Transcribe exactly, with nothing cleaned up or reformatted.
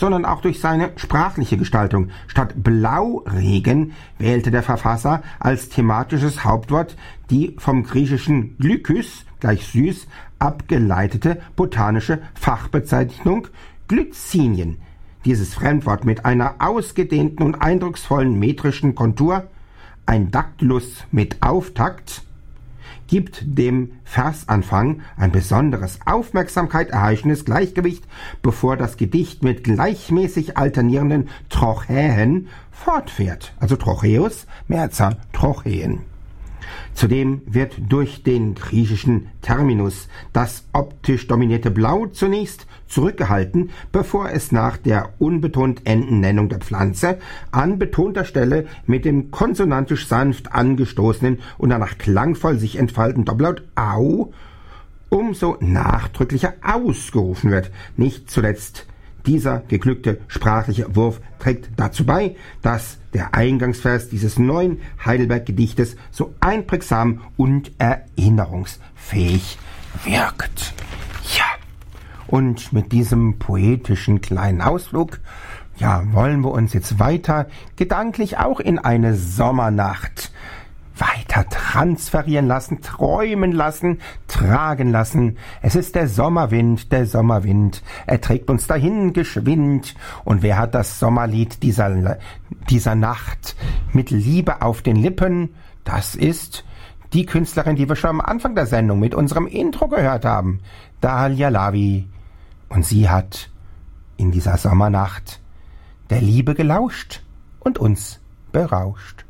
sondern auch durch seine sprachliche Gestaltung. Statt Blauregen wählte der Verfasser als thematisches Hauptwort die vom griechischen Glykys, gleich süß, abgeleitete botanische Fachbezeichnung Glycinien. Dieses Fremdwort mit einer ausgedehnten und eindrucksvollen metrischen Kontur, ein Daktylus mit Auftakt, gibt dem Versanfang ein besonderes Aufmerksamkeit erheichendes Gleichgewicht, bevor das Gedicht mit gleichmäßig alternierenden Trochäen fortfährt, also Trocheus, Mehrzahl Trochäen. Zudem wird durch den griechischen Terminus das optisch dominierte Blau zunächst zurückgehalten, bevor es nach der unbetont Endennennung der Pflanze an betonter Stelle mit dem konsonantisch sanft angestoßenen und danach klangvoll sich entfaltenden Doppellaut Au umso nachdrücklicher ausgerufen wird. Nicht zuletzt dieser geglückte sprachliche Wurf trägt dazu bei, dass der Eingangsvers dieses neuen Heidelberg-Gedichtes so einprägsam und erinnerungsfähig wirkt. Ja, und mit diesem poetischen kleinen Ausflug, ja, wollen wir uns jetzt weiter gedanklich auch in eine Sommernacht weiter transferieren lassen, träumen lassen, tragen lassen. Es ist der Sommerwind, der Sommerwind. Er trägt uns dahin geschwind. Und wer hat das Sommerlied dieser, dieser Nacht mit Liebe auf den Lippen? Das ist die Künstlerin, die wir schon am Anfang der Sendung mit unserem Intro gehört haben, Dalia Lavi. Und sie hat in dieser Sommernacht der Liebe gelauscht und uns berauscht.